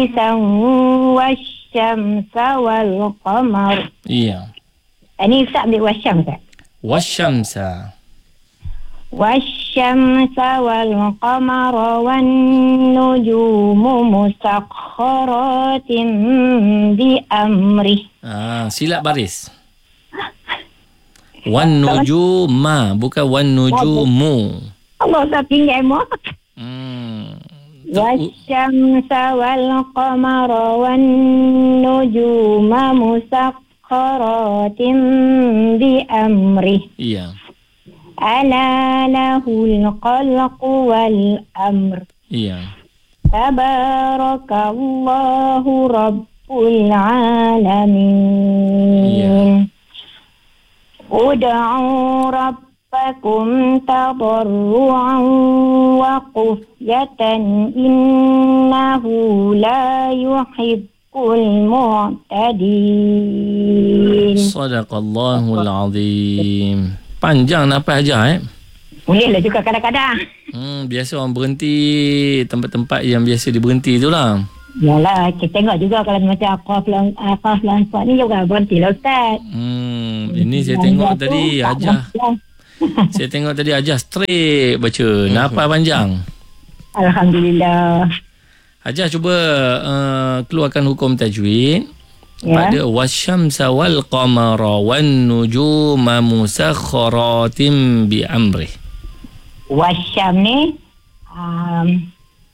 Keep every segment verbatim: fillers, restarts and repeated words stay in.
wasyamsa wal qamar. Iya. Ini Ustaz ambil wasyam tak? Wasyamsa. Wasyamsa wal qamara wan nujumu musakhkharatin bi amri. Ah, silap baris. Wan nujuma, bukan wan nujumu. Allah tak tinggal mu. Hmm. Wasyamsa wal qamara wan nujuma musakhkharatin bi amri. Iya. Ala lahul khalqu wal amr. Iya. Tabarakallahu rabbul alamin. Iya. Ud'u rabbakum tadarru'an wa khufyatan innahu la yuhibbul mu'tadin. Sadaqallahul azim. Panjang nafas aja eh. Bolehlah juga kadang-kadang. Hmm, biasa orang berhenti tempat-tempat yang biasa diberhenti tu lah. Yalah, kita tengok juga kalau macam Aqaf lan Aqaf lan Sa'ad ni juga berhenti lah Ustaz. Hmm, ini saya tengok tadi Ajah. Saya tengok tadi Ajah straight baca. Nafas panjang. Alhamdulillah. Ajah cuba uh, keluarkan hukum tajwid. Ya. Pada wasyamsa wal qamara wan nujuma musakhkharatin bi amri. Wasyam ni um,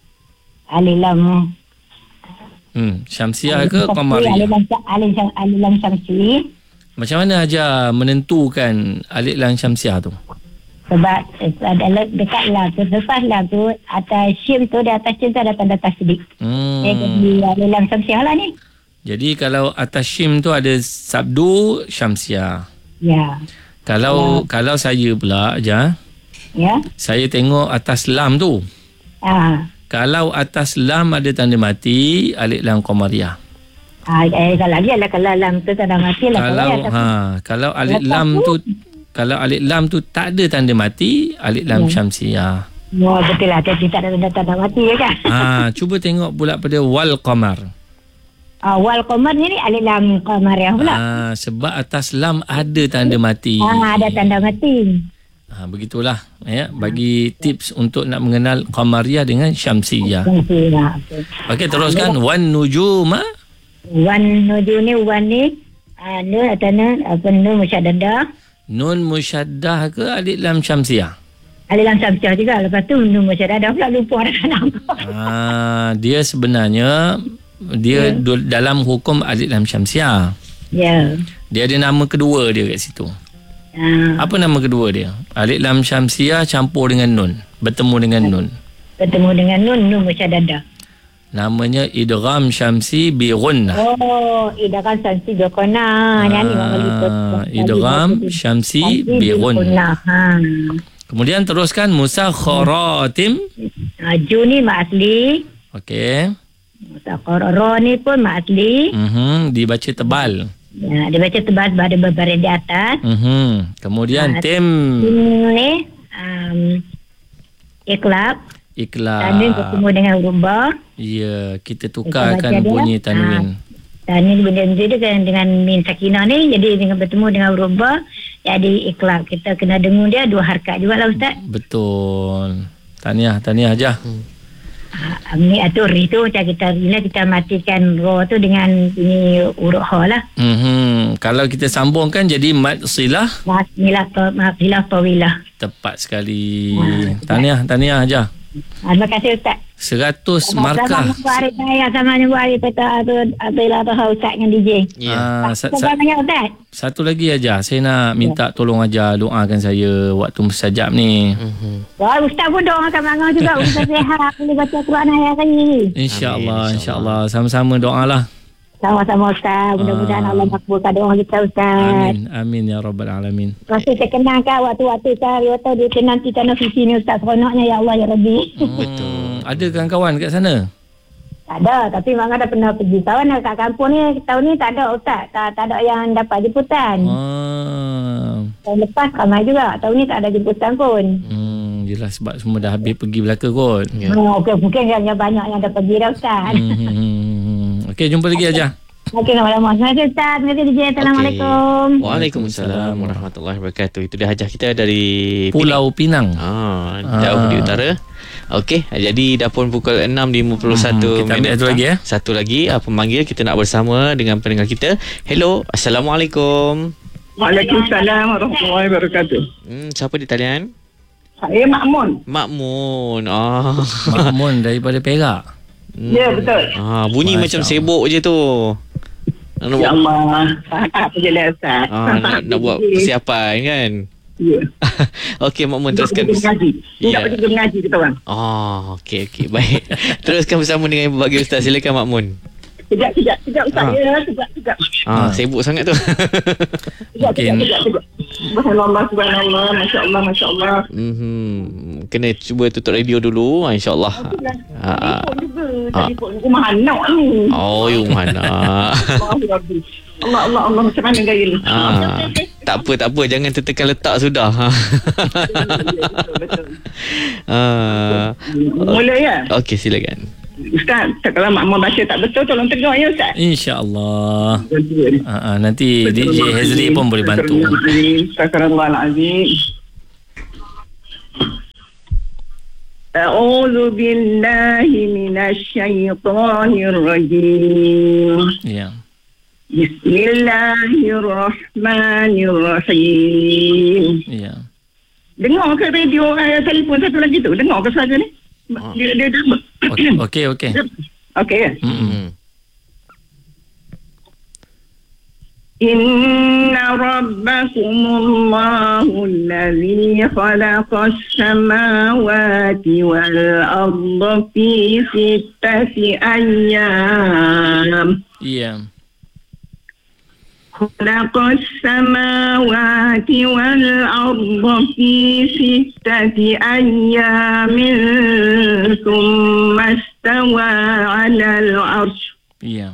alilam Hmm, syamsiah ke qamariyah? alilam alilam alilam syamsi. Macam mana aja menentukan alif lam syamsiah tu? Sebab adalah dekat lam tu, lepas lam tu atas syim tu, di atas syim tu ada tanda tasdid. Hmm. Eh, jadi alilam syamsiah lah ni. Jadi kalau atas syim tu ada sabdu syamsiah. Ya. Kalau Ya. kalau saya pula aja, Ya. saya tengok atas lam tu. Ah. Kalau atas lam ada tanda mati, alif lam qamariyah. Ah, eh, kalau lagi adalah kalau lam tu tanda mati lah. Kalau ya, ha, kalau alif Lepas lam tu- tu kalau alif lam tu tak ada tanda mati, alif lam Ya. syamsiah. Oh, betul lah. Dia tak ada tanda-tanda mati ya kan? Ha, cuba tengok pula pada wal qamar. Ah, wal qamar ni alif lam qamariyah pula. Ha, sebab atas lam ada tanda mati. Ah, ada tanda mati. Ha, begitulah ya, bagi tips untuk nak mengenal qamariyah dengan syamsiyah. Ya. Okey, teruskan wan nujuma. Wan nuju ni wan ni ah, nun atau nun apa nun musyaddadah. Nun musyaddah ke alif lam syamsiyah? Alif lam syamsiah juga. Lepas tu nun musyaddadah pula lupa ada nama. Ha, dia sebenarnya dia Ya. du- dalam hukum alif lam syamsiah. Ya. Dia ada nama kedua dia kat situ. Ah, Apa nama kedua dia? Alif lam syamsiah campur dengan nun, bertemu dengan nun. bertemu dengan nun nun musyaddadah. Namanya idgham syamsi bi ghunnah. Oh, idgham syamsi bi ghunnah. Yang ni orang lupa. Ah, idgham syamsi bi ghunnah. Ha. Kemudian teruskan musakhkharatim. Ah, ju ni mak asli. Okey. Musakhara ra ni pun mak asli. Mhm, dibaca tebal. Ya, dia baca tebas pada berbaris di atas. Mhm. Kemudian Ah, tim Ini um, iklab. Tanwin ikhlas. bertemu dengan huruf ba. Ya, kita Kita tukarkan baca dia. bunyi tanwin. Tanwin benda-benda dia dengan, dengan min sakinah ni. Jadi dengan bertemu dengan huruf ba. Jadi iklab. Kita kena dengung dia dua harakat juga lah Ustaz. Betul. Tahniah, tahniah aja. Ha, ni atau ri tu macam kita bila kita matikan ra tu dengan ini huruf ha lah. Mhm. Kalau kita sambungkan jadi mad silah, Bismillah mafilah tawilah. tepat sekali. Ah, Tahniah, tahniah aja. Ha, terima kasih Ustaz. seratus Sama markah. hari saya sama ni hari peta tu apabila tu Ustaz dengan D J. Ya. Ah, sa- Terima sa- kasih Ustaz. satu lagi aja. Saya nak minta tolong aja doakan saya waktu mustajab ni. Mhm. Wah, Ustaz pun doakan Mangah juga. Ustaz sihat. Boleh baca Quran hari ni. InsyaAllah, Amin, insyaAllah. Sama-sama doalah. Sama-sama Ustaz. Mudah-mudahan Ah. Allah makbulkan doa kita Ustaz. Amin, amin ya rabbal alamin. Masih saya kenangkan waktu-waktu saya waktu dia nanti tanah suci ni Ustaz. Seronoknya ya Allah ya Rabbi. Betul. Ada kawan-kawan kat sana? Tak ada. Tapi Mangah dah pernah pergi. Tahun ni kat kampung ni, tahun ni tak ada Ustaz. Tak, tak ada yang dapat jemputan. Ah. Tahun lepas ramai juga. Tahun ni tak ada jemputan pun. Hmm, jelas sebab semua dah habis pergi belaka kot. Ya. Oh, okay. Mungkin yang, yang banyak yang dah pergi dah Ustaz. Hmm, hmm, hmm. Okey, jumpa lagi Haja. Okey, lama-lama. Terima kasih Ustaz. Terima kasih D J. Assalamualaikum. Okay. Waalaikumsalam warahmatullahi wabarakatuh. Itu dia Hajah kita dari Pulau Pinang. Ah, jauh ah. di utara. Okey, jadi dah pun pukul enam lima puluh satu hmm, kita minit. Satu lagi ya. Satu lagi uh, pemanggil kita nak bersama dengan pendengar kita. Hello, Assalamualaikum. Waalaikumsalam warahmatullahi wabarakatuh. Hmm, siapa di talian? Saya Makmun. Makmun. Ah. Makmun daripada Perak. Hmm. Ya, betul. Ah, bunyi Masya macam Allah. Sibuk je tu. Nak ya Allah. Apa je lah Ustaz. Ah, nak, nak buat persiapan kan? Ya. Okey, Makmun teruskan. Tidak mengaji. Tidak yeah. pergi mengaji kita orang. Oh, okey okey. Baik. Teruskan bersama dengan Ibu Bagi Ustaz. Silakan Makmun. Sekejap, sekejap, sekejap Ustaz. Ah. Ya, sekejap, sekejap. Ah, sibuk sangat tu. Sekejap, sekejap, sekejap, sekejap. Subhanallah, subhanallah. Masya Allah, Masya Allah. Mm-hmm. Kena cuba tutup radio dulu. InsyaAllah. Ah. Telefon juga. Telefon rumah anak ni. Oh, rumah anak. Allah, Allah, Allah. Macam mana gaya ni? Ah. Tak apa, tak apa. Jangan tertekan letak sudah. Betul, betul. Ah. Mula ya? Okey, silakan. Ustaz, kalau makmum baca tak betul, tolong tegur ya Ustaz. InsyaAllah. Uh, uh, nanti D J Hazri pun boleh bantu. Astagfirullahaladzim. A'udzu billahi minasy syaithanir rajim. Ya. Bismillahirrahmanirrahim. Ya. Dengar ke radio eh, telefon satu lagi tu? Dengar ke suara ni? Oh. Dia dia dia. Okey okey. Okey. Okey. Hmm. Inna rabbakumullahu alladhi khalaqas samawati wal arda fi sittati ayyam. Ya. خلق السماوات والأرض في ستة أيام ثم استوى على العرش. Ya.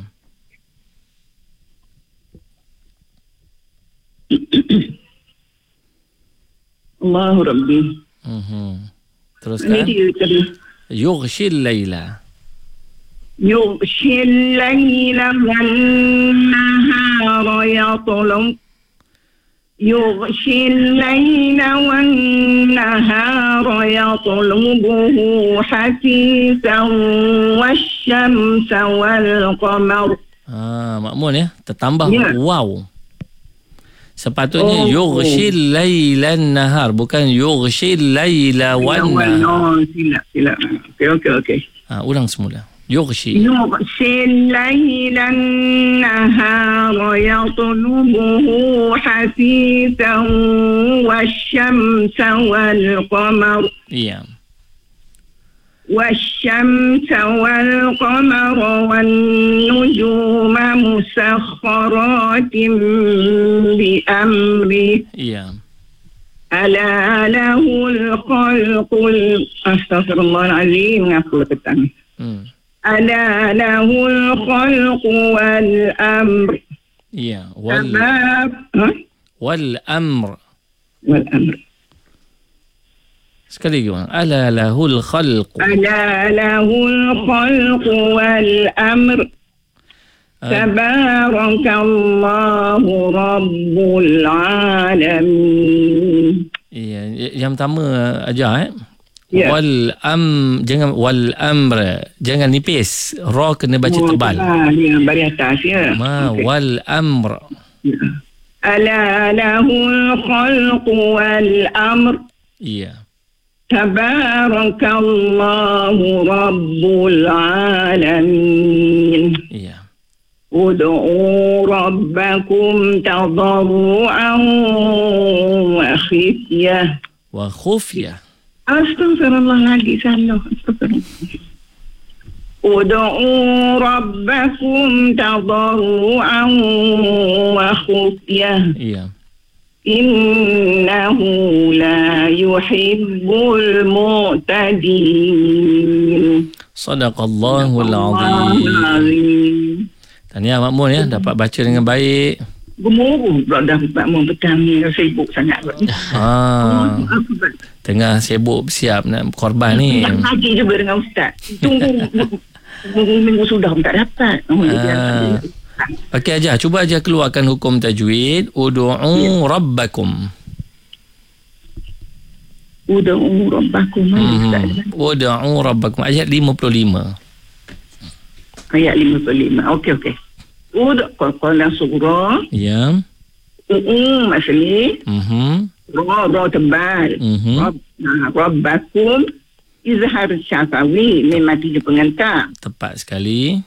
الله ربي. Mhm. Teruskan. Yughshi al-laila. يغشي الليل والنهار يطلب يغشي الليل والنهار يطلبه حثيثا والشمس والقمر. Ah, Makmun ya, tertambah ya. Wow. Sepatutnya oh, yughshil lailan nahar, bukan yughshil laila wan nahar. Silap, silap. Okey, okey, okey. Ah, ulang semula. يغشي يغشي الليل النهار يطلبه حثيثا والشمس والقمر. Iya. والشمس والقمر والنجوم مسخرات بأمره. Iya. ألا له الخلق. أستغفر الله العظيم. أقول كتاني. Hmm. ألا له الخلق والأمر. Iya. Wal wal amr. Wal amr. Sekali lagi bang. Ala lahul khalq. Ala lahul khalq wal amr. Tabarakallahu rabbul alamin. Iya, yang pertama aja eh. Yeah. Wal am jangan wal amr jangan nipis, ra kena baca oh, tebal. Ah, ya, bari atas ya. Ma okay. Wal amr. Yeah. Ala lahul khalq wal amr. Iya. Tabarakallahu rabbul alamin. Iya. Ud'u rabbakum tadarru'an wa khifyah. Wa khufyah. Astaghfirullah lagi salah. Astaghfirullah. Ud'u rabbakum tadarru'an wa khufyah. Iya. Innahu la yuhibbul mu'tadin. Sadaqallahul azim. Tahniah Makmun ya, dapat baca dengan baik. Gemuruh pula dah Makmun petang ni, sibuk sangat. Ah. Tengah sibuk siap nak korban ni. Nak haji juga dengan Ustaz. Tunggu Minggu sudah pun tak dapat. Oh, Ah. Okey Hajar, cuba Hajar keluarkan hukum tajwid. Ud'u rabbakum. Ud'u rabbakum. Hmm. Ud'u rabbakum. Ayat lima puluh lima. Ayat lima puluh lima. Okey, okey. Ud'u qala surah. Ya. Uh, maksudnya. Mhm. Ra, ra tebal. Mhm. Rabb, nah, rabbakum. Izhar syafawi. Memang tiga pengantar. Tepat sekali.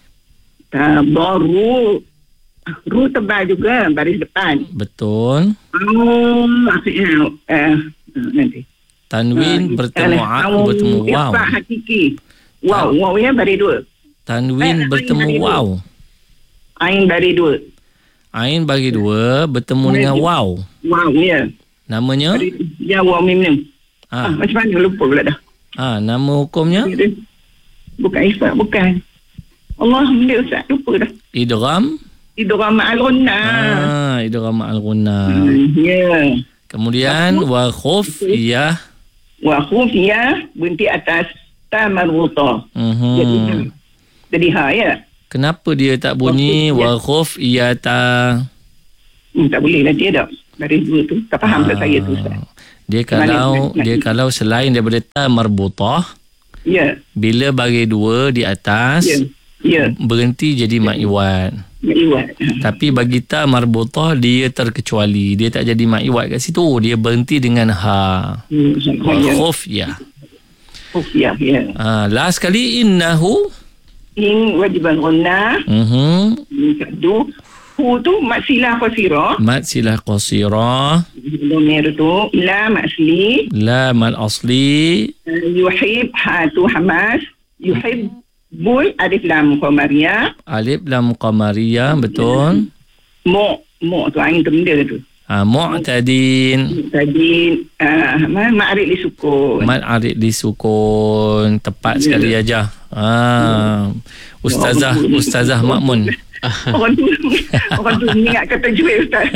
Baru. Ru tebal juga. Baris depan. Betul. Oh, maksudnya. Uh, nanti. Tanwin uh, bertemu a, bertemu waw. Ikhfa hakiki. Waw, waw ya baris dua. Tanwin Eh, bertemu ain waw. Ain baris dua. Ain bagi dua bertemu dengan waw. Waw ya. Namanya? Baris, ya waw mim mim. Ah. Ah. ah, macam mana lupa pula dah. Ah, nama hukumnya? Bukan ikhfa, bukan. Allah dia Ustaz, lupa dah. Idgham. Idgham ma'al ghunna. Ah, idgham ma'al ghunna. Hmm, ya. Kemudian wa khufiyah. Wa khufiyah binti atas ta marbuta. Mhm. Jadi, jadi ha ya. Kenapa dia tak bunyi wa khufiyata? Hmm, tak boleh lah dia dah. Dari dua tu. Tak faham tak saya tu Ustaz. Dia kalau Mana, dia mana? kalau selain daripada ta marbutah, Ya. bila bagi dua di atas, Ya. Ya. berhenti jadi mak iwat. Iwat. Tapi bagi ta marbutah dia terkecuali. Dia tak jadi mak iwat kat situ. Dia berhenti dengan ha. Hmm, Wa ya. khufiyah. Khufiyah ya. Ah, last kali innahu. In wajiban ghunna. Mhm. Satu. Hu tu maksilah qasirah. Mat silah qasirah. Domir tu la maksli. La mal asli. Yuhib ha tu hamas. Yuhib bul alif lam qamariyah. Alif lam qamariyah. Betul. Mu mu tu ain tu benda tu. Ha, mu'tadin. Tadi uh, ma'arif li sukun. Mat arid disukun. Tepat sekali aja. Ha. Ustazah Ustazah Makmun. Orang tu orang tu ingat kata jual Ustaz.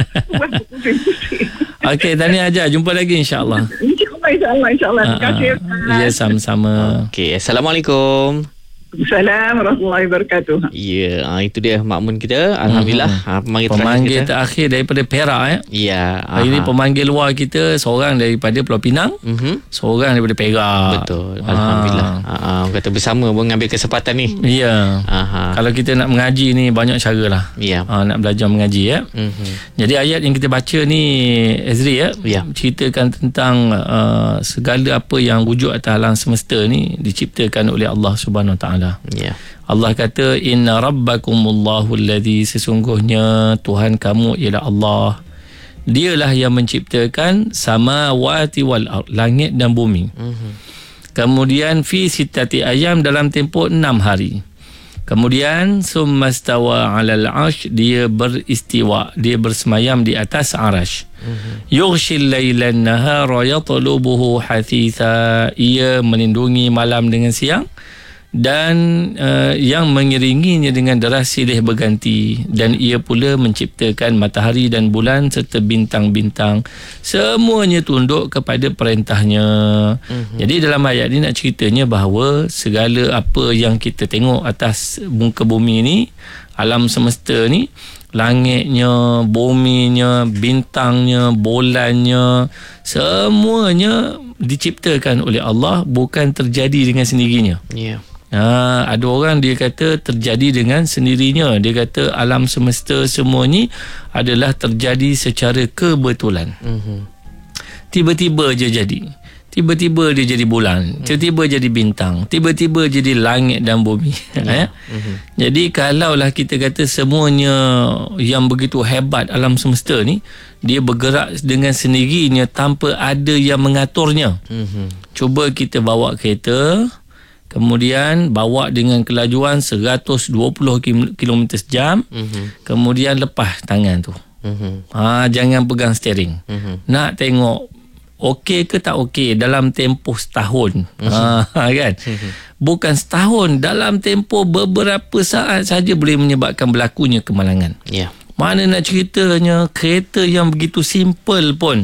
Okey, tahniah Hajar. Jumpa lagi insya-Allah. InsyaAllah, insyaAllah, insyaAllah. Terima kasih Ustaz. Ya, sama-sama. Okey, Assalamualaikum. Assalamualaikum warahmatullahi wabarakatuh. Ya, ah, itu dia makmun kita. Alhamdulillah. Mhm. Ah, pemanggil, Pemanggil terakhir kita. terakhir daripada Perak ya. Ya. Hari ini aha. pemanggil luar kita seorang daripada Pulau Pinang, Mhm. seorang daripada Perak. Betul. Alhamdulillah. Ah. Ah, orang kata bersama pun mengambil kesempatan ni. Ya. Aha. Kalau kita nak mengaji ni banyak cara lah. Ya. Ha, nak belajar mengaji ya. Mhm. Jadi ayat yang kita baca ni Ezri ya, Ya. ceritakan tentang uh, segala apa yang wujud atas alam semesta ni diciptakan oleh Allah Subhanahu Wa Taala. Ya. Allah kata inna rabbakumullahu alladhi, sesungguhnya Tuhan kamu ialah Allah. Dialah yang menciptakan samawati wal ard, langit dan bumi. Mhm. Kemudian fi sittati ayam, dalam tempoh enam hari. Kemudian summa stawa 'alal 'arsy, dia beristiwa, dia bersemayam di atas arash. Mm-hmm. Yughshil lailan nahara yatlubuhu hathitha, ia melindungi malam dengan siang dan uh, yang mengiringinya dengan deras silih berganti, dan ia pula menciptakan matahari dan bulan serta bintang-bintang, semuanya tunduk kepada perintahnya. Mm-hmm. Jadi dalam ayat ini nak ceritanya bahawa segala apa yang kita tengok atas muka bumi ni, alam semesta ni, langitnya, buminya, bintangnya, bulannya, semuanya diciptakan oleh Allah, bukan terjadi dengan sendirinya. Ya. Ha, ada orang dia kata terjadi dengan sendirinya. Dia kata alam semesta semua ni adalah terjadi secara kebetulan. Mhm. Tiba-tiba je jadi. Tiba-tiba dia jadi bulan, tiba-tiba jadi bintang, tiba-tiba jadi langit dan bumi. Ya. Mhm. Jadi kalaulah kita kata semuanya yang begitu hebat alam semesta ni, dia bergerak dengan sendirinya tanpa ada yang mengaturnya. Mhm. Cuba kita bawa kereta, kemudian bawa dengan kelajuan seratus dua puluh kilometer sejam, Mhm. kemudian lepas tangan tu. Mhm. Ha, jangan pegang steering. Mhm. Nak tengok okey ke tak okey dalam tempoh setahun. Ha, kan? Bukan setahun, dalam tempoh beberapa saat saja boleh menyebabkan berlakunya kemalangan. Ya. Mana nak ceritanya, kereta yang begitu simple pun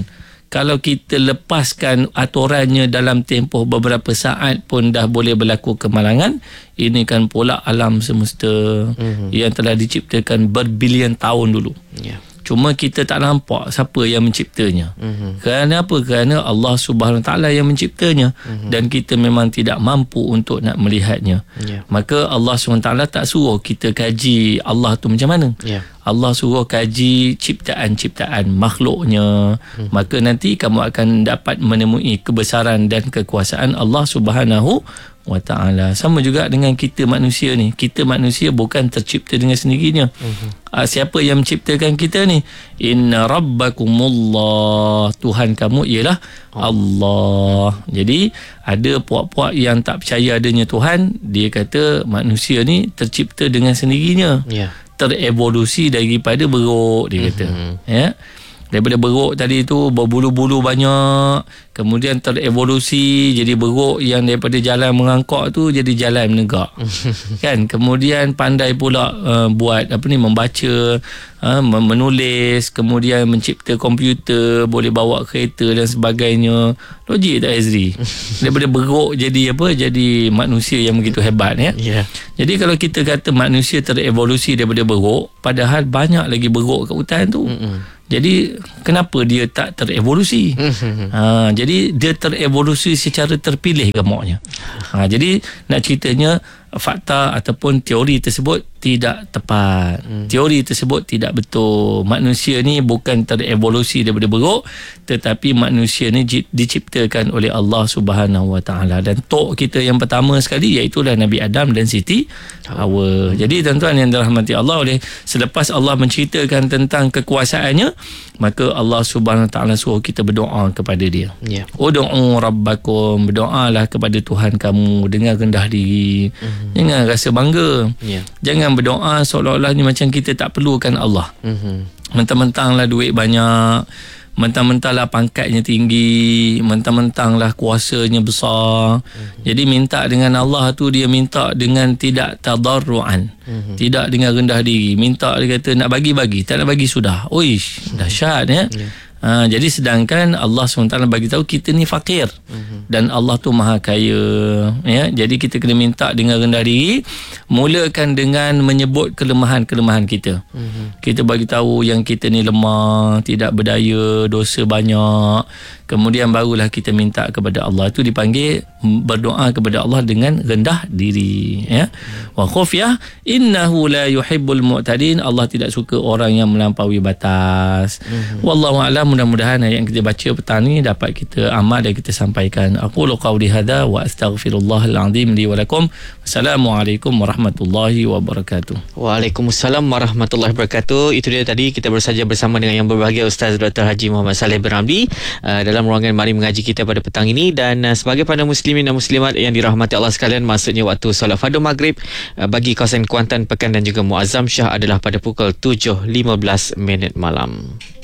kalau kita lepaskan aturannya dalam tempoh beberapa saat pun dah boleh berlaku kemalangan. Ini kan pula alam semesta mm-hmm. yang telah diciptakan berbilion tahun dulu. Yeah. Cuma kita tak nampak siapa yang menciptanya. Mm-hmm. Kerana apa? Kerana Allah Subhanahu Wa Taala yang menciptanya mm-hmm. dan kita memang tidak mampu untuk nak melihatnya. Yeah. Maka Allah Subhanahu Wa Taala tak suruh kita kaji Allah tu macam mana. Yeah. Allah suruh kaji ciptaan-ciptaan makhluknya. Hmm. Maka nanti kamu akan dapat menemui kebesaran dan kekuasaan Allah Subhanahu Wa Taala. Sama juga dengan kita manusia ni. Kita manusia bukan tercipta dengan sendirinya. Hmm. Uh, siapa yang menciptakan kita ni? Inna rabbakumullah. Tuhan kamu ialah oh. Allah. Jadi ada puak-puak yang tak percaya adanya Tuhan. Dia kata manusia ni tercipta dengan sendirinya. Ya. Yeah. Terevolusi daripada beruk, dia kata. Mm-hmm. Ya. Daripada beruk tadi tu berbulu-bulu banyak, kemudian terevolusi jadi beruk yang daripada jalan merangkak tu jadi jalan menegak. Kan? Kemudian pandai pula uh, buat apa ni, membaca, uh, menulis, kemudian mencipta komputer, boleh bawa kereta dan sebagainya. Logik tak, Azri? Daripada beruk jadi apa? Jadi manusia yang begitu hebat, ya. Yeah. Jadi kalau kita kata manusia terevolusi daripada beruk, padahal banyak lagi beruk kat hutan tu. Mm-mm. Jadi kenapa dia tak terevolusi? Mm-hmm. Ha, jadi dia terevolusi secara terpilih gemuknya. Ha, jadi nak ceritanya fakta ataupun teori tersebut tidak tepat. Hmm. Teori tersebut tidak betul. Manusia ni bukan terevolusi daripada beruk, tetapi manusia ni diciptakan oleh Allah Subhanahu Wa Taala. Dan tok kita yang pertama sekali iaitu Nabi Adam dan Siti Hawa. Hmm. Jadi tuan-tuan yang dirahmati Allah, oleh selepas Allah menceritakan tentang kekuasaannya, maka Allah Subhanahu Wa Taala suruh kita berdoa kepada dia. Yeah. Ud'u rabbakum, berdoalah kepada Tuhan kamu dengan rendah diri. Hmm. Jangan rasa bangga. Yeah. Jangan berdoa seolah-olah ni macam kita tak perlukan Allah. Mm-hmm. Mentang-mentanglah duit banyak, mentang-mentanglah pangkatnya tinggi, mentang-mentanglah kuasanya besar. Mm-hmm. Jadi minta dengan Allah tu, dia minta dengan tidak tadarruan. Mm-hmm. Tidak dengan rendah diri. Minta, dia kata nak bagi-bagi, tak nak bagi sudah. Oish, dahsyat ya. Yeah. Ha, jadi sedangkan Allah subhanahu wa taala bagi tahu kita ni fakir, mm-hmm. dan Allah tu maha kaya, ya. Jadi kita kena minta dengan rendah diri, mulakan dengan menyebut kelemahan-kelemahan kita. Mm-hmm. Kita bagi tahu yang kita ni lemah, tidak berdaya, dosa banyak. Kemudian barulah kita minta kepada Allah. Itu dipanggil berdoa kepada Allah dengan rendah diri, ya. Wa khufyah innahu la yuhibbul mu'tadin. Allah tidak suka orang yang melampaui batas. Mm-hmm. Wallahu a'lam. Mudah-mudahan ayat yang kita baca petang ni dapat kita amal dan kita sampaikan. Aqulu qawli hadza wa astaghfirullahal azim li wa lakum. Assalamualaikum warahmatullahi wabarakatuh. Waalaikumsalam warahmatullahi wabarakatuh. Itu dia tadi kita bersaja bersama dengan yang berbahagia Ustaz Doktor Haji Muhammad Saleh bin Ramli uh, dalam ruangan Mari Mengaji kita pada petang ini. Dan uh, sebagai para muslimin dan muslimat yang dirahmati Allah sekalian, maksudnya waktu solat fardu maghrib uh, bagi kawasan Kuantan, Pekan dan juga Muazzam Shah adalah pada pukul tujuh lima belas minit malam.